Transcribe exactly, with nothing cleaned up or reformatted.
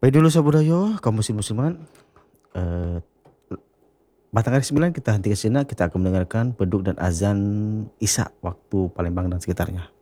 Baik dulu sahabat budaya, kaum muslim muslimat. Uh, Batang hari sembilan kita hentikan sejenak. Kita akan mendengarkan beduk dan azan Isyak waktu Palembang dan sekitarnya.